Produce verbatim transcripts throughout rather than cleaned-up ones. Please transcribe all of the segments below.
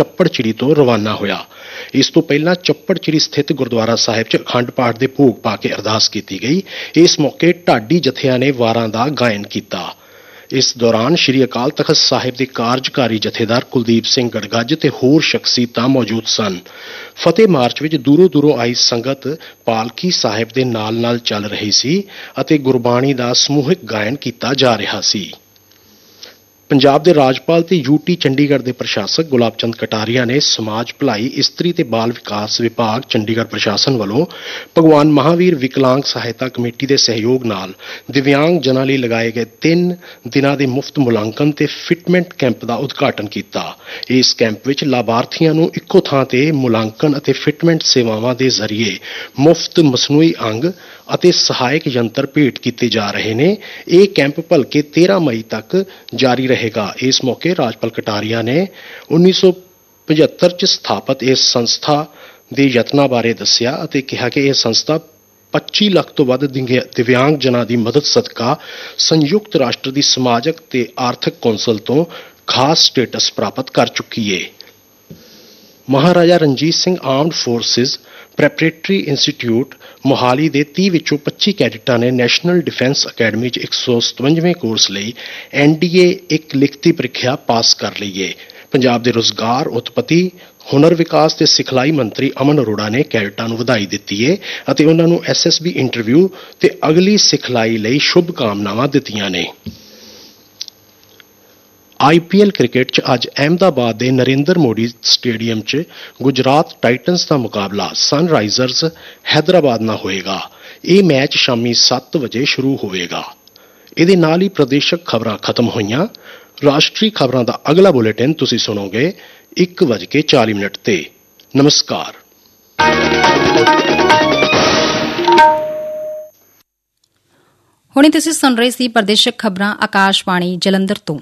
ਚੱਪੜਚਿੜੀ ਤੋਂ ਰਵਾਨਾ ਹੋਇਆ। ਇਸ ਤੋਂ ਪਹਿਲਾਂ ਚੱਪੜਚਿੜੀ ਸਥਿਤ ਗੁਰਦੁਆਰਾ ਸਾਹਿਬ 'ਚ ਅਖੰਡ ਪਾਠ ਦੇ ਭੋਗ ਪਾ ਕੇ ਅਰਦਾਸ ਕੀਤੀ ਗਈ। ਇਸ ਮੌਕੇ ਢਾਡੀ ਜਥਿਆਂ ਨੇ ਵਾਰਾਂ ਦਾ ਗਾਇਨ ਕੀਤਾ। ਇਸ ਦੌਰਾਨ ਸ੍ਰੀ ਅਕਾਲ ਤਖ਼ਤ ਸਾਹਿਬ ਦੇ ਕਾਰਜਕਾਰੀ ਜਥੇਦਾਰ ਕੁਲਦੀਪ ਸਿੰਘ ਗੜਗੱਜ ਤੇ ਹੋਰ ਸ਼ਖਸੀਅਤਾਂ ਮੌਜੂਦ ਸਨ। ਫਤਿਹ ਮਾਰਚ ਵਿੱਚ ਦੂਰੋਂ ਦੂਰੋਂ ਆਈ ਸੰਗਤ ਪਾਲਕੀ ਸਾਹਿਬ ਦੇ ਨਾਲ ਨਾਲ ਚੱਲ ਰਹੀ ਸੀ ਅਤੇ ਗੁਰਬਾਣੀ ਦਾ ਸਮੂਹਿਕ ਗਾਇਨ ਕੀਤਾ ਜਾ ਰਿਹਾ ਸੀ। ਪੰਜਾਬ ਦੇ ਰਾਜਪਾਲ ਤੇ ਯੂਟੀ ਚੰਡੀਗੜ੍ਹ ਦੇ ਪ੍ਰਸ਼ਾਸਕ ਗੁਲਾਬ ਚੰਦ ਕਟਾਰੀਆ ਨੇ ਸਮਾਜ ਭਲਾਈ, ਇਸਤਰੀ ਤੇ ਬਾਲ ਵਿਕਾਸ ਵਿਭਾਗ ਚੰਡੀਗੜ੍ਹ ਪ੍ਰਸ਼ਾਸਨ ਵੱਲੋਂ ਭਗਵਾਨ ਮਹਾਂਵੀਰ ਵਿਕਲਾਂਗ ਸਹਾਇਤਾ ਕਮੇਟੀ ਦੇ ਸਹਿਯੋਗ ਨਾਲ ਦਿਵਿਆਂਗ ਜਨਾਂ ਲਈ ਲਗਾਏ ਗਏ ਤਿੰਨ ਦਿਨਾਂ ਦੇ ਮੁਫਤ ਮੁਲਾਂਕਣ ਤੇ ਫਿਟਮੈਂਟ ਕੈਂਪ ਦਾ ਉਦਘਾਟਨ ਕੀਤਾ। ਇਸ ਕੈਂਪ ਵਿੱਚ ਲਾਭਾਰਥੀਆਂ ਨੂੰ ਇੱਕੋ ਥਾਂ ਤੇ ਮੁਲਾਂਕਣ ਅਤੇ ਫਿਟਮੈਂਟ ਸੇਵਾਵਾਂ ਦੇ ਜ਼ਰੀਏ ਮੁਫਤ ਮਸਨੂਈ ਅੰਗ ਅਤੇ ਸਹਾਇਕ ਯੰਤਰ ਭੇਟ ਕੀਤੇ ਜਾ ਰਹੇ ਨੇ। ਇਹ ਕੈਂਪ ਭਲਕੇ ਤੇਰਾਂ ਮਈ ਤੱਕ ਜਾਰੀ ਰਹੇਗਾ। ਇਸ ਮੌਕੇ ਰਾਜਪਾਲ ਕਟਾਰੀਆ ਨੇ ਉੱਨੀ ਸੌ ਪਝੱਤਰ 'ਚ ਸਥਾਪਿਤ ਇਸ ਸੰਸਥਾ ਦੇ ਯਤਨਾਂ ਬਾਰੇ ਦੱਸਿਆ ਅਤੇ ਕਿਹਾ ਕਿ ਇਹ ਸੰਸਥਾ ਪੱਚੀ ਲੱਖ ਤੋਂ ਵੱਧ ਦਿਵਿਆਂਗ ਜਨਾਂ ਦੀ ਮਦਦ ਸਦਕਾ ਸੰਯੁਕਤ ਰਾਸ਼ਟਰ ਦੀ ਸਮਾਜਿਕ ਤੇ ਆਰਥਿਕ ਕੌਂਸਲ ਤੋਂ ਖਾਸ ਸਟੇਟਸ ਪ੍ਰਾਪਤ ਕਰ ਚੁੱਕੀ ਹੈ। Maharaja Ranjit Singh armed forces preparatory institute Mohali ਦੇ ਤੀਹ ਵਿੱਚੋਂ ਪੱਚੀ ਕੈਡਿਟਾਂ ਨੇ ਨੈਸ਼ਨਲ ਡਿਫੈਂਸ ਅਕੈਡਮੀ 'ਚ ਇੱਕ ਸੌ ਸਤਵੰਜਵੇਂ ਕੋਰਸ ਲਈ ਐਨ ਡੀ ਏ ਇੱਕ ਲਿਖਤੀ ਪ੍ਰੀਖਿਆ ਪਾਸ ਕਰ ਲਈ ਹੈ। ਪੰਜਾਬ ਦੇ ਰੁਜ਼ਗਾਰ, ਉਤਪਤੀ, ਹੁਨਰ ਵਿਕਾਸ ਤੇ ਸਿਖਲਾਈ ਮੰਤਰੀ ਅਮਨ ਅਰੋੜਾ ਨੇ ਕੈਡਿਟਾਂ ਨੂੰ ਵਧਾਈ ਦਿੱਤੀ ਹੈ ਅਤੇ ਉਹਨਾਂ ਨੂੰ ਐਸ ਐਸ ਬੀ ਇੰਟਰਵਿਊ ਤੇ ਅਗਲੀ ਸਿਖਲਾਈ ਲਈ ਸ਼ੁਭ ਕਾਮਨਾਵਾਂ ਦਿੱਤੀਆਂ ਨੇ। ਆਈ ਪੀ ਐਲ ਕ੍ਰਿਕਟ 'ਚ ਅੱਜ ਅਹਿਮਦਾਬਾਦ ਦੇ ਨਰਿੰਦਰ ਮੋਦੀ ਸਟੇਡੀਅਮ 'ਚ ਗੁਜਰਾਤ ਟਾਈਟਨਸ ਦਾ ਮੁਕਾਬਲਾ ਸਨਰਾਈਜ਼ਰਸ ਹੈਦਰਾਬਾਦ ਨਾਲ ਹੋਏਗਾ। ਇਹ ਮੈਚ ਸ਼ਾਮੀ ਸੱਤ ਵਜੇ ਸ਼ੁਰੂ ਹੋਵੇਗਾ। ਇਹਦੇ ਨਾਲ ਹੀ ਪ੍ਰਦੇਸ਼ਕ ਖਬਰਾਂ ਖਤਮ ਹੋਈਆਂ। ਰਾਸ਼ਟਰੀ ਖਬਰਾਂ ਦਾ ਅਗਲਾ ਬੁਲੇਟਿਨ ਤੁਸੀਂ ਸੁਣੋਗੇ ਇੱਕ ਵਜ ਕੇ ਚਾਲੀ ਮਿੰਟ ਤੇ। ਨਮਸਕਾਰ। ਹੁਣੇ ਤੁਸੀਂ ਸੁਣ ਰਹੇ ਸੀ ਪ੍ਰਦੇਸ਼ਕ ਖਬਰਾਂ ਆਕਾਸ਼ਵਾਣੀ ਜਲੰਧਰ ਤੋਂ।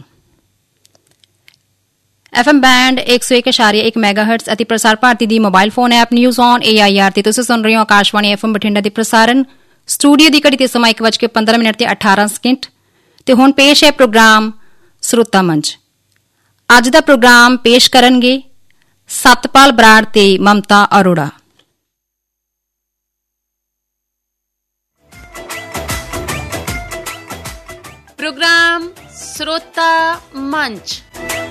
ਐਫ ਐਮ ਬੈਂਡ ਇੱਕ ਸੌ ਇੱਕ ਇਸ਼ਾਰੀਆ ਇੱਕ ਮੈਗਾਹਰਟਜ਼ ਅਤੇ ਪ੍ਰਸਾਰ ਭਾਰਤੀ ਦੀ mobile phone app news on A I R ਤੇ ਤੁਸੀਂ ਸੁਣ ਰਹੇ ਹੋ ਆਕਾਸ਼ਵਾਣੀ ਐਫ ਐਮ ਬਠਿੰਡਾ ਦੇ ਪ੍ਰਸਾਰਣ। ਸਟੂਡੀਓ ਦੀ ਘੜੀ ਤੇ ਸਮਾਂ ਇੱਕ ਵਜ ਕੇ ਪੰਦਰਾਂ ਮਿੰਟ ਤੇ ਅਠਾਰਾਂ ਸਕਿੰਟ ਤੇ ਹੁਣ ਪੇਸ਼ ਹੈ ਪ੍ਰੋਗਰਾਮ ਸਰੋਤਾ ਮੰਚ। ਅੱਜ ਦਾ ਪ੍ਰੋਗਰਾਮ ਪੇਸ਼ ਕਰਨਗੇ ਸਤਪਾਲ ਬਰਾੜ ਤੇ ਮਮਤਾ ਅਰੋੜਾ। ਪ੍ਰੋਗਰਾਮ ਸਰੋਤਾ ਮੰਚ।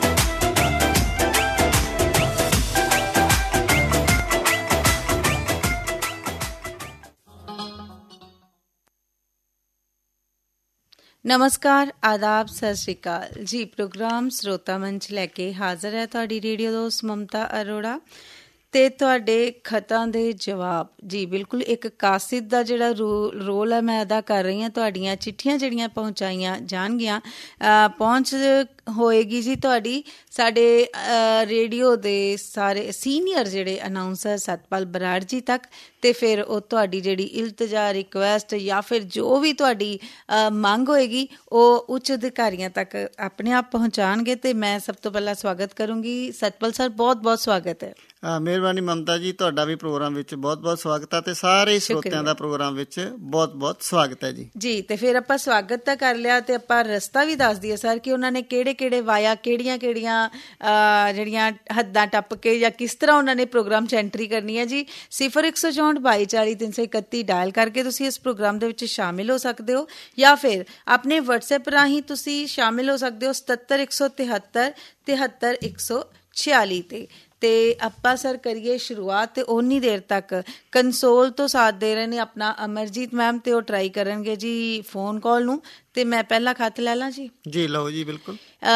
ਨਮਸਕਾਰ, ਆਦਾਬ, ਸਤਿ ਸ਼੍ਰੀ ਅਕਾਲ ਜੀ। ਪ੍ਰੋਗਰਾਮ ਸਰੋਤਾ ਮੰਚ ਲੈ ਕੇ ਹਾਜ਼ਰ ਹੈ ਤੁਹਾਡੀ ਰੇਡੀਓ ਦੋਸਤ ਮਮਤਾ ਅਰੋੜਾ ਤੇ ਤੁਹਾਡੇ ਖਤਾਂ ਦੇ ਜਵਾਬ। ਜੀ ਬਿਲਕੁਲ, ਇੱਕ ਕਾਸਿਦ ਦਾ ਜਿਹੜਾ ਰੋ ਰੋਲ ਹੈ ਮੈਂ ਅਦਾ ਕਰ ਰਹੀ ਹਾਂ। ਤੁਹਾਡੀਆਂ ਚਿੱਠੀਆਂ ਜਿਹੜੀਆਂ ਪਹੁੰਚਾਈਆਂ ਜਾਣਗੀਆਂ, ਪਹੁੰਚ ਹੋਏਗੀ ਜੀ ਤੁਹਾਡੀ ਸਾਡੇ ਰੇਡੀਓ ਦੇ ਸਾਰੇ ਸੀਨੀਅਰ ਜਿਹੜੇ ਅਨਾਊਂਸਰ ਸਤਪਾਲ ਬਰਾੜ ਜੀ ਤੱਕ, ਤੇ ਫਿਰ ਉਹ ਤੁਹਾਡੀ ਜਿਹੜੀ ਇਲਤਜਾ, ਰਿਕੁਐਸਟ ਜਾਂ ਫਿਰ ਜੋ ਵੀ ਤੁਹਾਡੀ ਮੰਗ ਹੋਏਗੀ ਉਹ ਉੱਚ ਅਧਿਕਾਰੀਆਂ ਤੱਕ ਆਪਣੇ ਆਪ ਪਹੁੰਚਾਉਣਗੇ। ਤੇ ਮੈਂ ਸਭ ਤੋਂ ਪਹਿਲਾਂ ਸਵਾਗਤ ਕਰੂੰਗੀ ਸਤਪਾਲ ਸਰ, ਬਹੁਤ ਬਹੁਤ ਸਵਾਗਤ ਹੈ। ਮਿਹਰਬਾਨੀ ਮਮਤਾ ਜੀ, ਤੁਹਾਡਾ ਵੀ ਪ੍ਰੋਗਰਾਮ ਵਿੱਚ ਬਹੁਤ ਬਹੁਤ ਸਵਾਗਤ ਹੈ ਤੇ ਸਾਰੇ ਸਰੋਤਿਆਂ ਦਾ ਪ੍ਰੋਗਰਾਮ ਵਿੱਚ ਬਹੁਤ ਬਹੁਤ ਸਵਾਗਤ ਹੈ ਜੀ। ਜੀ, ਤੇ ਫਿਰ ਆਪਾਂ ਸਵਾਗਤ ਤਾਂ ਕਰ ਲਿਆ ਤੇ ਆਪਾਂ ਰਸਤਾ ਵੀ ਦੱਸ ਦਈਏ ਸਰ ਕਿ ਉਹਨਾਂ ਨੇ ਕਿਹੜੇ ਕਿਹੜੇ ਵਾਇਆ, ਕਿਹੜੀਆਂ ਕਿਹੜੀਆਂ ਜਿਹੜੀਆਂ ਹੱਦਾਂ ਟੱਪ ਕੇ ਜਾਂ ਕਿਸ ਤਰ੍ਹਾਂ ਉਹਨਾਂ ਨੇ ਪ੍ਰੋਗਰਾਮ 'ਚ ਐਂਟਰੀ ਕਰਨੀ ਹੈ। ਜੀ ਸਿਫਰ ਇੱਕ ਸੌ ਚੌਂਹਠ ਬਾਈ ਚਾਲੀ ਤਿੰਨ ਸੌ ਇਕੱਤੀ ਡਾਇਲ ਕਰਕੇ ਤੁਸੀਂ ਇਸ ਪ੍ਰੋਗਰਾਮ ਦੇ ਵਿੱਚ ਸ਼ਾਮਿਲ ਹੋ ਸਕਦੇ ਹੋ, ਜਾਂ ਫਿਰ ਆਪਣੇ ਵਟਸਐਪ ਰਾਹੀਂ ਤੁਸੀਂ ਸ਼ਾਮਿਲ ਹੋ ਸਕਦੇ ਹੋ ਸਤੱਤਰ ਇੱਕ ਸੌ ਤਿਹੱਤਰ ਤਿਹੱਤਰ ਇੱਕ ਸੌ ਛਿਆਲੀ ਤੇ। ਤੇ ਆਪਾਂ ਸਰ ਕਰੀਏ ਸ਼ੁਰੂਆਤ। ਤੇ ਓਨੀ ਦੇਰ ਤੱਕ ਕੰਸੋਲ ਤੋਂ ਸਾਥ ਦੇ ਰਹੇ ਨੇ ਆਪਣਾ ਅਮਰਜੀਤ ਮੈਮ, ਤੇ ਉਹ ਟਰਾਈ ਕਰਨਗੇ ਜੀ ਫੋਨ ਕਾਲ ਨੂੰ। ਤੇ ਮੈਂ ਪਹਿਲਾ ਖੱਤ ਲੈ ਲਾਂ ਜੀ। ਜੀ ਲਓ ਜੀ, ਬਿਲਕੁਲ।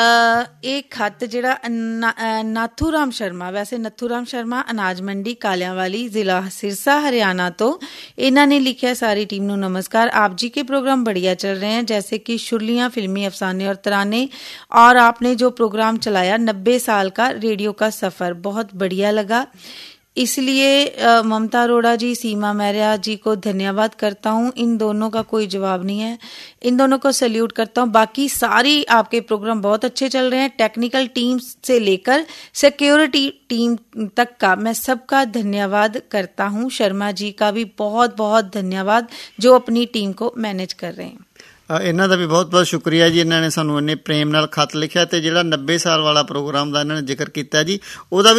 ਇਹ ਖੱਤ ਜਿਹੜਾ ਨਾਥੂ ਰਾਮ ਸ਼ਰਮਾ, ਵੈਸੇ ਨੱਥੂ ਰਾਮ ਸ਼ਰਮਾ, ਅਨਾਜ ਮੰਡੀ ਕਾਲਿਆਂ ਵਾਲੀ, ਜ਼ਿਲ੍ਹਾ ਸਿਰਸਾ, हरियाणा तो इन्हों ने लिखा, सारी टीम को नमस्कार। आप जी के प्रोग्राम बढ़िया चल रहे हैं, जैसे कि शुरलियाँ, फिल्मी अफसाने और तराने, और आपने जो प्रोग्राम चलाया नब्बे साल का रेडियो का सफ़र, बहुत बढ़िया लगा। इसलिए ममता अरोड़ा जी, सीमा मैरिया जी को धन्यवाद करता हूँ। इन दोनों का कोई जवाब नहीं है, इन दोनों को सैल्यूट करता हूँ। बाकी सारी आपके प्रोग्राम बहुत अच्छे चल रहे हैं, टेक्निकल टीम से लेकर सिक्योरिटी टीम तक का मैं सबका धन्यवाद करता हूँ। शर्मा जी का भी बहुत बहुत धन्यवाद जो अपनी टीम को मैनेज कर रहे हैं। ਇਹਨਾਂ ਦਾ ਵੀ ਬਹੁਤ ਬਹੁਤ ਸ਼ੁਕਰੀਆ ਜੀ, ਇਹਨਾਂ ਨੇ ਸਾਨੂੰ ਇੰਨੇ ਪ੍ਰੇਮ ਨਾਲ ਖੱਤ ਲਿਖਿਆ ਤੇ ਜਿਹੜਾ ਨੱਬੇ ਸਾਲ ਵਾਲਾ ਪ੍ਰੋਗਰਾਮ ਦਾ ਇਹਨਾਂ ਨੇ ਜ਼ਿਕਰ ਕੀਤਾ ਜੀ, ਉਹਦਾ ਵੀ